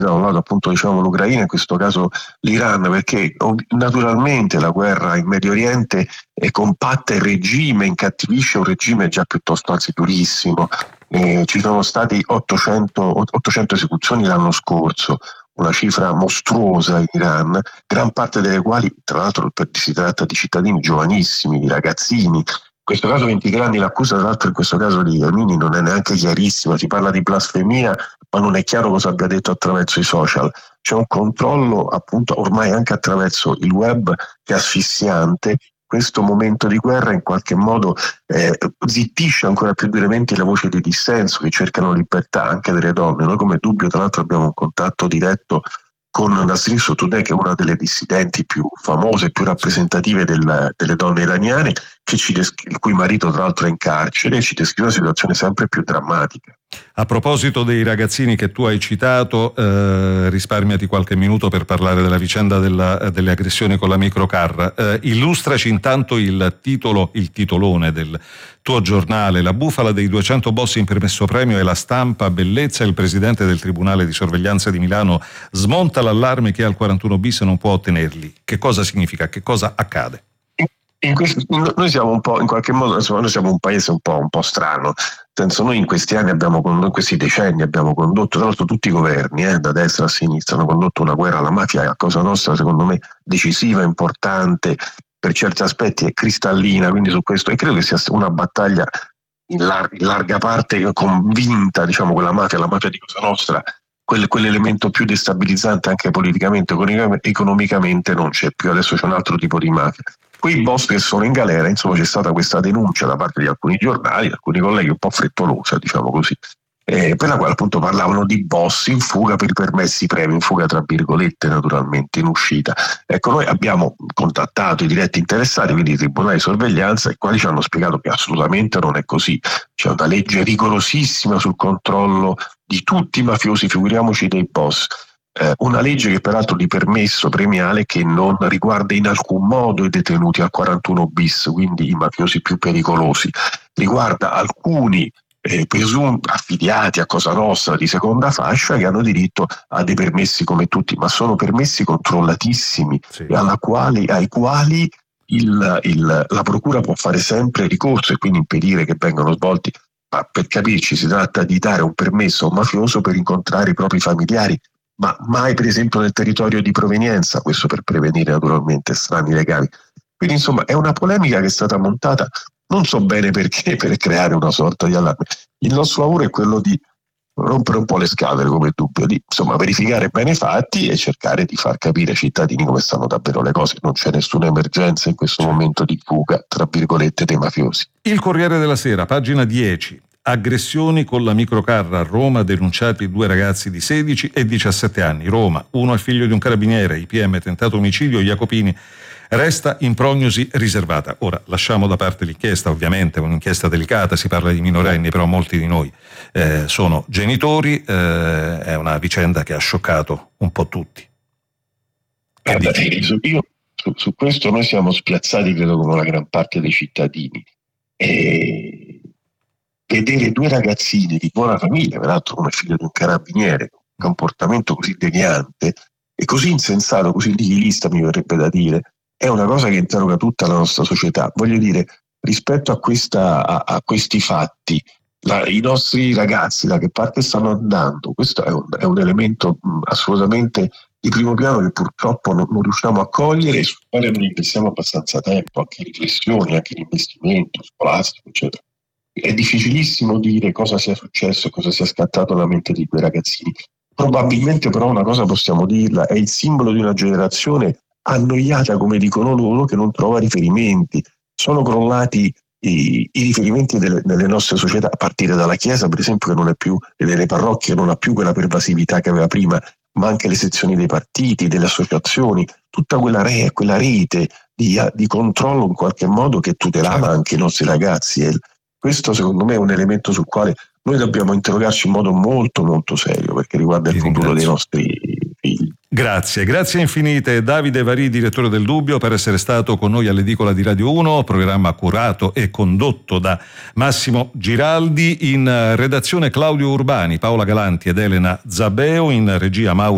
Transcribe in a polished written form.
da un lato appunto diciamo l'Ucraina, in questo caso l'Iran, perché naturalmente la guerra in Medio Oriente compatta il regime, incattivisce un regime già piuttosto anzi durissimo. Ci sono stati 800 esecuzioni l'anno scorso, una cifra mostruosa in Iran, gran parte delle quali tra l'altro si tratta di cittadini giovanissimi, di ragazzini. In questo caso 23 anni, l'accusa tra l'altro in questo caso di Yamini non è neanche chiarissima, si parla di blasfemia ma non è chiaro cosa abbia detto attraverso i social. C'è un controllo appunto ormai anche attraverso il web che è asfissiante. Questo momento di guerra in qualche modo zittisce ancora più duramente le voci di dissenso che cercano libertà anche delle donne. Noi come Dubbio tra l'altro abbiamo un contatto diretto con Nasrin Sotoudeh, che è una delle dissidenti più famose e più rappresentative delle donne iraniane, il cui marito tra l'altro è in carcere, e ci descrive una situazione sempre più drammatica. A proposito dei ragazzini che tu hai citato, risparmiati qualche minuto per parlare della vicenda delle aggressioni con la microcar. Illustraci intanto il titolone del tuo giornale: la bufala dei 200 boss in permesso premio e la stampa bellezza. Il presidente del Tribunale di Sorveglianza di Milano smonta l'allarme che al 41 bis non può ottenerli. Che cosa significa? Che cosa accade? Noi siamo un po', in qualche modo, insomma, noi siamo un paese un po' strano. Penso, noi in questi anni in questi decenni abbiamo condotto, tra l'altro tutti i governi, da destra a sinistra, hanno condotto una guerra alla mafia, a Cosa Nostra, secondo me, decisiva, importante, per certi aspetti è cristallina, quindi su questo, e credo che sia una battaglia in larga parte convinta, diciamo, con la mafia di Cosa Nostra, quell'elemento più destabilizzante anche politicamente, economicamente non c'è più, adesso c'è un altro tipo di mafia. Quei boss che sono in galera, insomma, c'è stata questa denuncia da parte di alcuni giornali, alcuni colleghi un po' frettolosa, diciamo così, per la quale appunto parlavano di boss in fuga per i permessi premi, in fuga tra virgolette naturalmente, in uscita. Ecco, noi abbiamo contattato i diretti interessati, quindi i tribunali di sorveglianza, i quali ci hanno spiegato che assolutamente non è così. C'è una legge rigorosissima sul controllo di tutti i mafiosi, figuriamoci dei boss. Una legge che peraltro di permesso premiale che non riguarda in alcun modo i detenuti al 41 bis, quindi i mafiosi più pericolosi, riguarda alcuni affiliati a Cosa Nostra di seconda fascia che hanno diritto a dei permessi come tutti, ma sono permessi controllatissimi, sì, ai quali la procura può fare sempre ricorso e quindi impedire che vengano svolti. Ma per capirci, si tratta di dare un permesso a un mafioso per incontrare i propri familiari, ma mai per esempio nel territorio di provenienza, questo per prevenire naturalmente strani legami. Quindi insomma è una polemica che è stata montata, non so bene perché, per creare una sorta di allarme. Il nostro lavoro è quello di rompere un po' le scatole come Dubbio, di insomma verificare bene i fatti e cercare di far capire ai cittadini come stanno davvero le cose. Non c'è nessuna emergenza in questo momento di fuga, tra virgolette, dei mafiosi. Il Corriere della Sera, pagina 10. Aggressioni con la microcar a Roma, denunciati 2 ragazzi di 16 e 17 anni. Roma, uno è figlio di un carabiniere, IPM tentato omicidio, Jacopini resta in prognosi riservata. Ora lasciamo da parte l'inchiesta, ovviamente è un'inchiesta delicata, si parla di minorenni, però molti di noi sono genitori, è una vicenda che ha scioccato un po' tutti. Io su questo noi siamo spiazzati, credo, come la gran parte dei cittadini. Vedere 2 ragazzini di buona famiglia, peraltro come figlio di un carabiniere, un comportamento così deviante e così insensato, così nihilista, mi verrebbe da dire, è una cosa che interroga tutta la nostra società. Voglio dire, rispetto a questi fatti, i nostri ragazzi da che parte stanno andando, questo è un elemento assolutamente di primo piano che purtroppo non riusciamo a cogliere e sul quale non investiamo abbastanza tempo, anche riflessioni, anche in investimento scolastico, eccetera. È difficilissimo dire cosa sia successo, cosa sia scattato nella mente di quei ragazzini. Probabilmente però una cosa possiamo dirla, è il simbolo di una generazione annoiata, come dicono loro, che non trova riferimenti. Sono crollati i riferimenti nelle nostre società, a partire dalla Chiesa, per esempio, che non è più, e delle parrocchie non ha più quella pervasività che aveva prima, ma anche le sezioni dei partiti, delle associazioni, tutta quella rete di controllo in qualche modo che tutelava anche i nostri ragazzi. Questo secondo me è un elemento sul quale noi dobbiamo interrogarci in modo molto molto serio, perché riguarda il futuro dei nostri figli. Grazie infinite Davide Varì, direttore del Dubbio, per essere stato con noi all'edicola di Radio 1, programma curato e condotto da Massimo Giraldi, in redazione Claudio Urbani, Paola Galanti ed Elena Zabeo, in regia Mauro